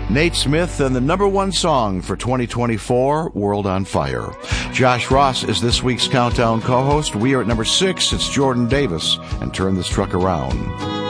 Nate Smith and the number one song for 2024, World on Fire. Josh Ross is this week's Countdown co-host. We are at number 6. It's Jordan Davis and Turn This Truck Around.